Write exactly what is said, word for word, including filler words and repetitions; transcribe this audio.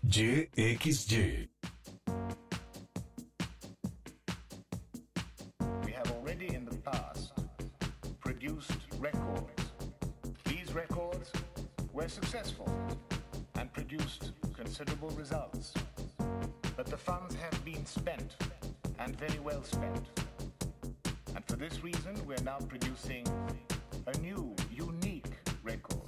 J X J. We have already in the past produced records. These records were successful and produced considerable results. But the funds have been spent, and very well spent. And for this reason, we're now producing a new, unique record.